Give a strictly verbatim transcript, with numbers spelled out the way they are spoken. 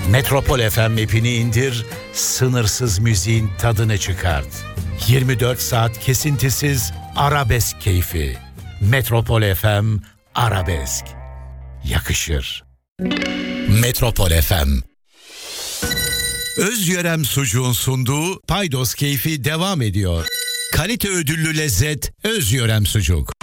Metropol F M app'ini indir, sınırsız müziğin tadını çıkart. yirmi dört saat kesintisiz arabesk keyfi. Metropol F M Arabesk. Yakışır. Metropol F M. Özyörem Sucuğun sunduğu Paydos Keyfi devam ediyor. Kalite ödüllü lezzet Özyörem Sucuk.